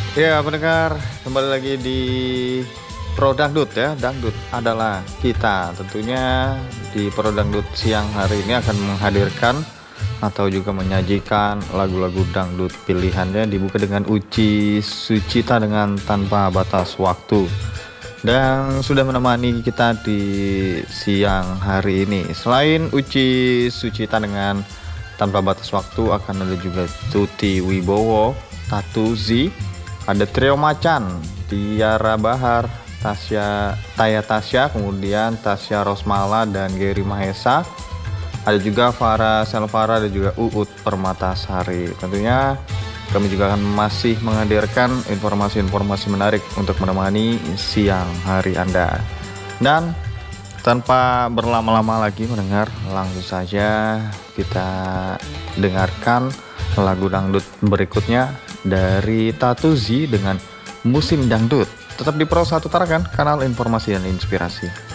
Ya, pendengar, kembali lagi di Pro Dangdut ya. Dangdut adalah kita. Tentunya di Pro Dangdut siang hari ini akan menghadirkan atau juga menyajikan lagu-lagu dangdut pilihannya, dibuka dengan Uci Sucita dengan Tanpa Batas Waktu. Dan sudah menemani kita di siang hari ini. Selain Uci Sucita dengan Tanpa Batas Waktu, akan ada juga Tuti Wibowo, Tatu Z, ada Trio Macan, Tiara Bahar, Taya Tasya, kemudian Tasya Rosmala dan Geri Mahesa. Ada juga Farah Selvara dan juga Uut Permatasari. Tentunya kami juga akan masih menghadirkan informasi-informasi menarik untuk menemani siang hari Anda. Dan tanpa berlama-lama lagi mendengar, langsung saja kita dengarkan lagu dangdut berikutnya dari Tatu Z dengan Musim Dangdut. Tetap di Pro 1 Tarakan, kanal informasi dan inspirasi.